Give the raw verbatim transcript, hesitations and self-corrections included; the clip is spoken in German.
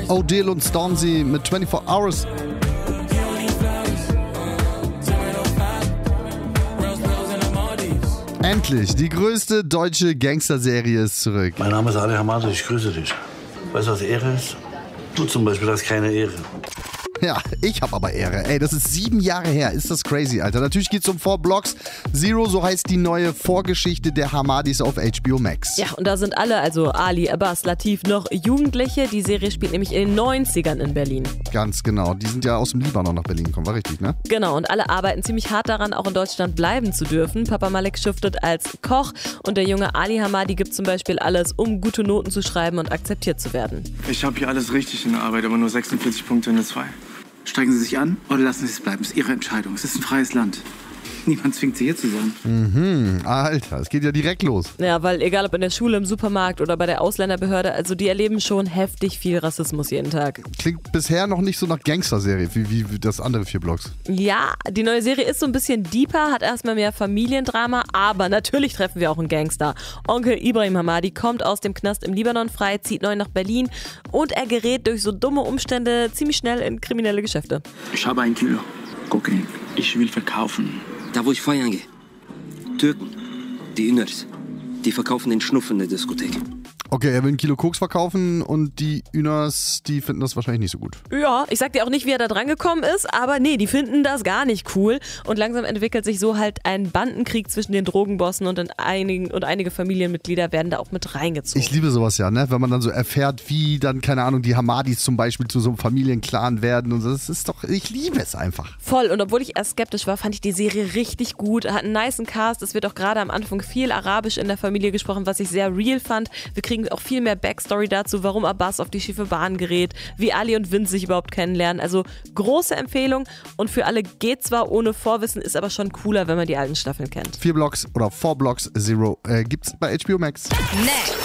Odile und Stormzy mit vierundzwanzig Hours. Endlich, die größte deutsche Gangsterserie ist zurück. Mein Name ist Ali Hamadi, ich grüße dich. Weißt du, was Ehre ist? Du zum Beispiel hast keine Ehre. Ja, ich hab aber Ehre. Ey, das ist sieben Jahre her. Ist das crazy, Alter. Natürlich geht's um Four Blocks Zero, so heißt die neue Vorgeschichte der Hamadis auf H B O Max. Ja, und da sind alle, also Ali, Abbas, Latif, noch Jugendliche. Die Serie spielt nämlich in den neunzigern in Berlin. Ganz genau. Die sind ja aus dem Libanon nach Berlin gekommen, war richtig, ne? Genau, und alle arbeiten ziemlich hart daran, auch in Deutschland bleiben zu dürfen. Papa Malek schuftet als Koch und der junge Ali Hamadi gibt zum Beispiel alles, um gute Noten zu schreiben und akzeptiert zu werden. Ich habe hier alles richtig in der Arbeit, aber nur sechsundvierzig Punkte in der zwei. Steigen Sie sich an oder lassen Sie es bleiben? Das ist Ihre Entscheidung. Es ist ein freies Land. Niemand zwingt Sie hier zu sein. Mhm, Alter, es geht ja direkt los. Ja, weil egal ob in der Schule, im Supermarkt oder bei der Ausländerbehörde, also die erleben schon heftig viel Rassismus jeden Tag. Klingt bisher noch nicht so nach Gangster-Serie, wie, wie, wie das andere vier Blocks. Ja, die neue Serie ist so ein bisschen deeper, hat erstmal mehr Familiendrama, aber natürlich treffen wir auch einen Gangster. Onkel Ibrahim Hamadi kommt aus dem Knast im Libanon frei, zieht neu nach Berlin und er gerät durch so dumme Umstände ziemlich schnell in kriminelle Geschäfte. Ich habe ein Kilo Kokain. Ich will verkaufen. Da, wo ich feiern gehe. Türken, die Inners, die verkaufen den Schnuff in der Diskothek. Okay, er will ein Kilo Koks verkaufen und die Üners, die finden das wahrscheinlich nicht so gut. Ja, ich sag dir auch nicht, wie er da dran gekommen ist, aber nee, die finden das gar nicht cool. Und langsam entwickelt sich so halt ein Bandenkrieg zwischen den Drogenbossen und, in einigen, und einige Familienmitglieder werden da auch mit reingezogen. Ich liebe sowas ja, ne? Wenn man dann so erfährt, wie dann, keine Ahnung, die Hamadis zum Beispiel zu so einem Familienclan werden und so. Das ist doch, ich liebe es einfach. Voll, und obwohl ich erst skeptisch war, fand ich die Serie richtig gut. Hat einen nicen Cast, es wird auch gerade am Anfang viel Arabisch in der Familie gesprochen, was ich sehr real fand. Wir kriegen auch viel mehr Backstory dazu, warum Abbas auf die schiefe Bahn gerät, wie Ali und Vince sich überhaupt kennenlernen. Also große Empfehlung und für alle geht zwar ohne Vorwissen, ist aber schon cooler, wenn man die alten Staffeln kennt. Vier Blocks oder Four Blocks Zero äh, gibt's bei H B O Max. Next.